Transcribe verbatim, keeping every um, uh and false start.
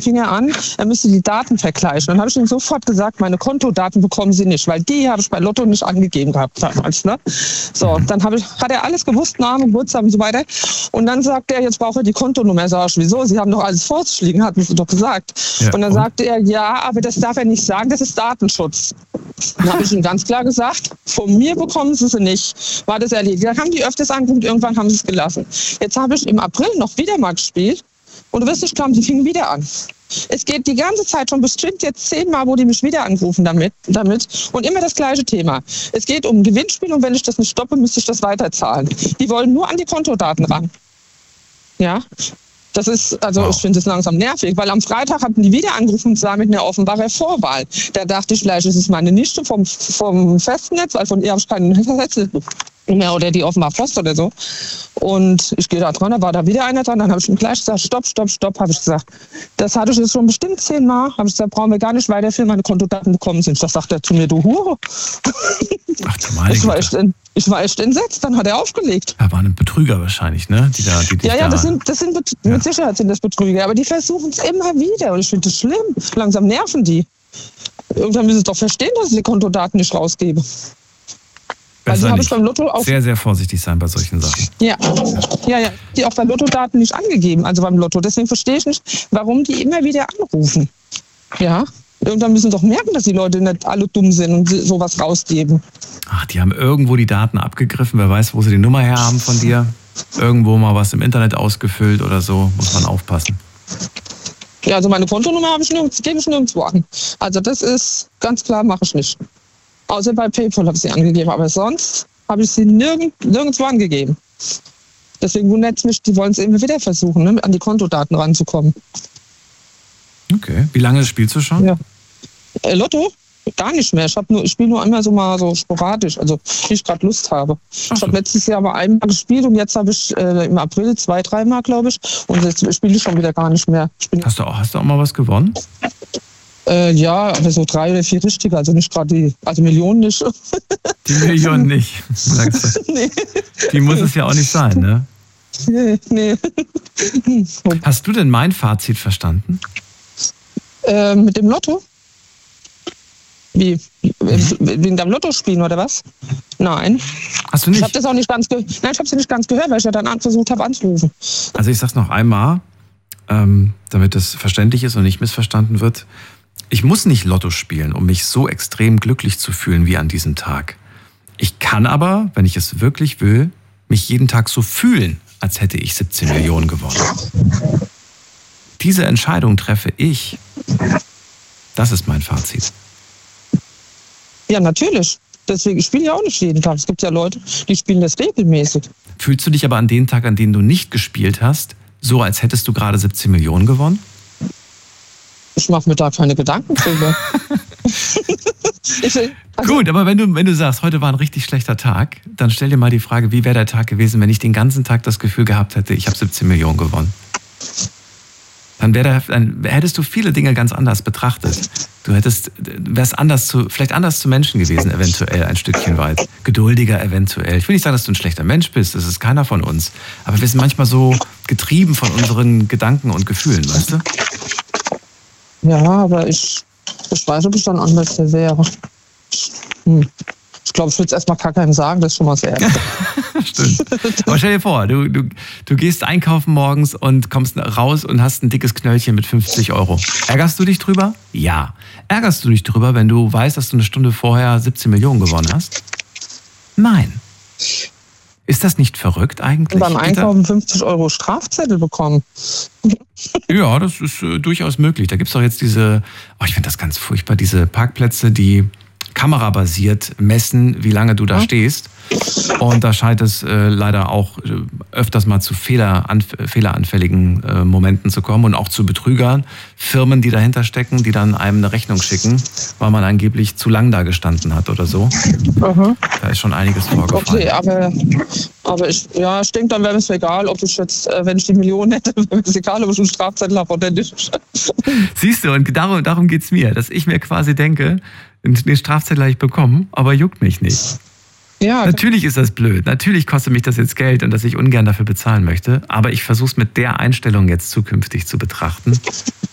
fing er an, er müsste die Daten vergleichen. Dann habe ich ihm sofort gesagt, meine Kontodaten bekommen Sie nicht, weil die habe ich bei Lotto nicht angegeben gehabt damals. Ne? So, dann habe ich, hat er alles gewusst, Name, Geburtstag und so weiter. Und dann sagt er, jetzt braucht er die Kontonummer. Sag ich, wieso? Sie haben doch alles vor sich liegen, hatten Sie doch gesagt. Ja, und dann und? sagte er, ja, aber das darf er nicht sagen, das ist Datenschutz. Dann habe ich ihm ganz klar gesagt, von mir bekommen Sie sie nicht. War das erledigt. Dann haben die öfters angeguckt, irgendwann haben sie es gelassen. Jetzt habe ich im April noch wieder mal gespielt und du wirst nicht glauben, sie fingen wieder an. Es geht die ganze Zeit schon bestimmt jetzt zehnmal, wo die mich wieder anrufen damit, damit und immer das gleiche Thema. Es geht um ein Gewinnspiel und wenn ich das nicht stoppe, müsste ich das weiterzahlen. Die wollen nur an die Kontodaten ran. Ja, das ist, also wow. Ich finde es langsam nervig, weil am Freitag hatten die wieder angerufen und zwar mit einer offenbaren Vorwahl. Da dachte ich, vielleicht ist es meine Nichte vom, vom Festnetz, weil von ihr habe ich keinen Festnetz mehr oder die offenbar Post oder so. Und ich gehe da dran, da war da wieder einer dran, dann habe ich ihm gleich gesagt, stopp, stopp, stopp, habe ich gesagt. Das hatte ich jetzt schon bestimmt zehnmal, habe ich gesagt, brauchen wir gar nicht weiterführen, meine Kontodaten bekommen sind. Das sagt er zu mir, du Hure. Ach du meine ich, war echt, ich war echt entsetzt, dann hat er aufgelegt. Er war ein Betrüger wahrscheinlich, ne? Die da, die ja, ja, da das sind, das sind Bet- ja. mit Sicherheit sind das Betrüger, aber die versuchen es immer wieder und ich finde das schlimm. Langsam nerven die. Irgendwann müssen sie doch verstehen, dass ich die Kontodaten nicht rausgebe. Also habe ich beim Lotto auch sehr, sehr vorsichtig sein bei solchen Sachen. Ja, ja, ja. Die auch bei Lottodaten nicht angegeben, also beim Lotto. Deswegen verstehe ich nicht, warum die immer wieder anrufen. Ja, irgendwann müssen doch merken, dass die Leute nicht alle dumm sind und sowas rausgeben. Ach, die haben irgendwo die Daten abgegriffen. Wer weiß, wo sie die Nummer her haben von dir. Irgendwo mal was im Internet ausgefüllt oder so. Muss man aufpassen. Ja, also meine Kontonummer habe ich nirgends, gebe ich nirgendwo an. Also das ist ganz klar, mache ich nicht. Außer bei PayPal habe ich sie angegeben, aber sonst habe ich sie nirgend, nirgendwo angegeben. Deswegen wundert es mich, die wollen es immer wieder versuchen, ne, an die Kontodaten ranzukommen. Okay. Wie lange spielst du schon? Ja. Äh, Lotto? Gar nicht mehr. Ich, ich spiele nur immer so mal so sporadisch, also wie ich gerade Lust habe. So. Ich habe letztes Jahr mal einmal gespielt und jetzt habe ich äh, im April zwei, dreimal, glaube ich. Und jetzt spiele ich schon wieder gar nicht mehr. Hast du, auch, hast du auch mal was gewonnen? Äh, ja, aber so drei oder vier richtige, also nicht gerade die, also Millionen nicht. Die Millionen nicht, sagst du. Nee. Die muss es ja auch nicht sein, ne? Nee, nee. Hast du denn mein Fazit verstanden? Äh, mit dem Lotto? Wie? Wegen deinem Lotto spielen oder was? Nein. Hast du nicht? Ich habe das auch nicht ganz ge- Nein, ich habe sie nicht ganz gehört, weil ich ja dann versucht habe anzurufen. Also ich sag's noch einmal, ähm, damit es verständlich ist und nicht missverstanden wird. Ich muss nicht Lotto spielen, um mich so extrem glücklich zu fühlen wie an diesem Tag. Ich kann aber, wenn ich es wirklich will, mich jeden Tag so fühlen, als hätte ich siebzehn Millionen gewonnen. Diese Entscheidung treffe ich. Das ist mein Fazit. Ja, natürlich. Deswegen, ich spiele ja auch nicht jeden Tag. Es gibt ja Leute, die spielen das regelmäßig. Fühlst du dich aber an den Tag, an dem du nicht gespielt hast, so als hättest du gerade siebzehn Millionen gewonnen? Ich mache mir da keine Gedanken drüber. ich, also Gut, aber wenn du, wenn du sagst, heute war ein richtig schlechter Tag, dann stell dir mal die Frage, wie wäre der Tag gewesen, wenn ich den ganzen Tag das Gefühl gehabt hätte, ich habe siebzehn Millionen gewonnen. Dann, wär, dann hättest du viele Dinge ganz anders betrachtet. Du hättest, wärst anders zu, vielleicht anders zu Menschen gewesen, eventuell ein Stückchen weit. Geduldiger eventuell. Ich will nicht sagen, dass du ein schlechter Mensch bist, das ist keiner von uns. Aber wir sind manchmal so getrieben von unseren Gedanken und Gefühlen, weißt du? Ja, aber ich, ich weiß, ob ich dann anders wäre. Hm. Ich glaube, ich würde es erstmal gar keinem sagen, das ist schon mal sehr ernst. Stimmt. Aber stell dir vor, du, du, du gehst einkaufen morgens und kommst raus und hast ein dickes Knöllchen mit fünfzig Euro. Ärgerst du dich drüber? Ja. Ärgerst du dich drüber, wenn du weißt, dass du eine Stunde vorher siebzehn Millionen gewonnen hast? Nein. Ist das nicht verrückt eigentlich? Und beim Einkaufen fünfzig Euro Strafzettel bekommen. Ja, das ist äh, durchaus möglich. Da gibt es doch jetzt diese, oh, ich finde das ganz furchtbar, diese Parkplätze, die kamerabasiert messen, wie lange du da ja. stehst. Und da scheint es äh, leider auch äh, öfters mal zu Fehleranf- fehleranfälligen äh, Momenten zu kommen und auch zu Betrügern. Firmen, die dahinter stecken, die dann einem eine Rechnung schicken, weil man angeblich zu lang da gestanden hat oder so. Mhm. Da ist schon einiges vorgefallen. Okay, aber, aber ich, ja, ich denke, dann wäre es egal, ob ich jetzt, äh, wenn ich die Millionen hätte, wäre es egal, ob ich einen Strafzettel habe oder nicht. Siehst du, und darum, darum geht es mir, dass ich mir quasi denke, den Strafzettel habe ich bekommen, aber juckt mich nicht. Ja, natürlich ist das blöd. Natürlich kostet mich das jetzt Geld und dass ich ungern dafür bezahlen möchte. Aber ich versuche es mit der Einstellung jetzt zukünftig zu betrachten.